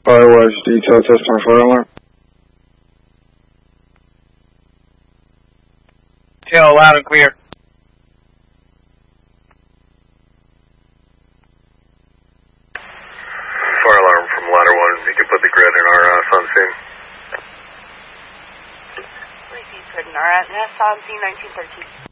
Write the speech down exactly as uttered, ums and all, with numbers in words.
Firewatch detail test on fire alarm. Tail loud and clear. Fire alarm from ladder one. You can put the grid in our uh, sun scene. Please use grid in our S on Z nineteen thirteen.